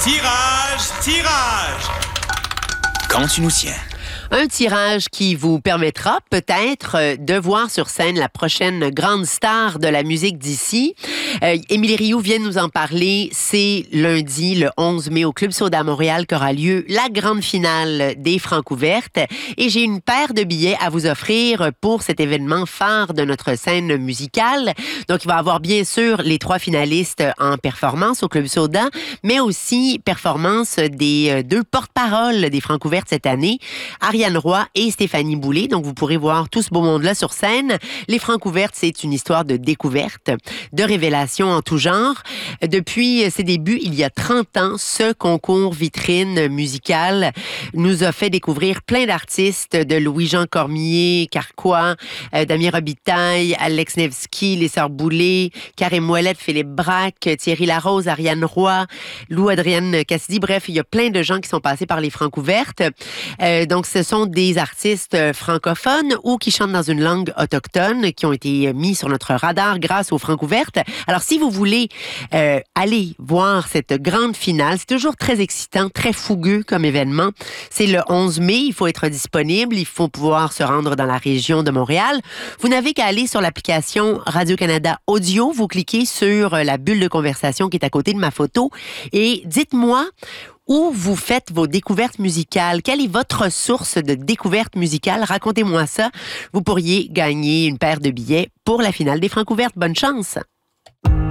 Tirage. Quand tu nous tiens. Un tirage qui vous permettra peut-être de voir sur scène la prochaine grande star de la musique d'ici. Émilie Rioux vient de nous en parler. C'est lundi, le 11 mai, au Club Soda Montréal qu'aura lieu la grande finale des Francouvertes. Et j'ai une paire de billets à vous offrir pour cet événement phare de notre scène musicale. Donc, il va y avoir bien sûr les 3 finalistes en performance au Club Soda, mais aussi performance des 2 porte-paroles des Francouvertes cette année, Ariane Roy et Stéphanie Boulay. Donc, vous pourrez voir tout ce beau monde-là sur scène. Les Francouvertes, c'est une histoire de découverte, de révélation en tout genre. Depuis ses débuts, il y a 30 ans, ce concours vitrine musicale nous a fait découvrir plein d'artistes, de Louis-Jean Cormier, Carquois, Damien Robitaille, Alex Nevsky, les Sœurs Boulay, Karim Ouellette, Philippe Braque, Thierry Larose, Ariane Roy, Lou-Adrienne Cassidy. Bref, il y a plein de gens qui sont passés par les Francouvertes. Donc, ce sont des artistes francophones ou qui chantent dans une langue autochtone qui ont été mis sur notre radar grâce aux Francouvertes. Alors, si vous voulez aller voir cette grande finale, c'est toujours très excitant, très fougueux comme événement. C'est le 11 mai, il faut être disponible, il faut pouvoir se rendre dans la région de Montréal. Vous n'avez qu'à aller sur l'application Radio-Canada Audio, vous cliquez sur la bulle de conversation qui est à côté de ma photo et dites-moi où vous faites vos découvertes musicales. Quelle est votre source de découverte musicale? Racontez-moi ça. Vous pourriez gagner une paire de billets pour la finale des Francouvertes. Bonne chance!